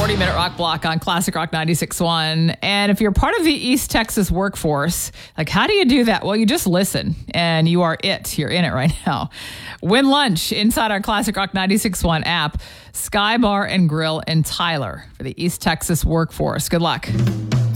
40-minute rock block on Classic Rock 96.1. And if you're part of the East Texas workforce, like, how do you do that? Well, you just listen, and you are it. You're in it right now. Win lunch inside our Classic Rock 96.1 app. Sky Bar and Grill in Tyler for the East Texas workforce. Good luck.